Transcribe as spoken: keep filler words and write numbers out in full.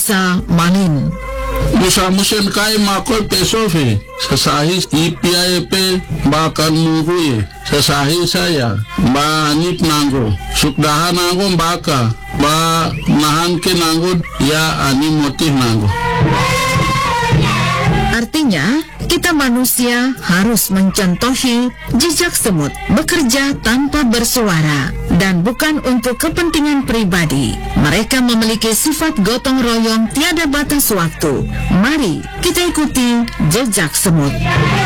bahasa Malin. Musa musen kai makol pesofe sesahis ipiaepe bakan mugui sesahis saya ba nip nanggo sukdahan nanggo baka ba nahan ke nanggo ya ani motif nanggo. Artinya, kita manusia harus mencontohi jejak semut, bekerja tanpa bersuara, dan bukan untuk kepentingan pribadi. Mereka memiliki sifat gotong royong tiada batas waktu. Mari kita ikuti jejak semut.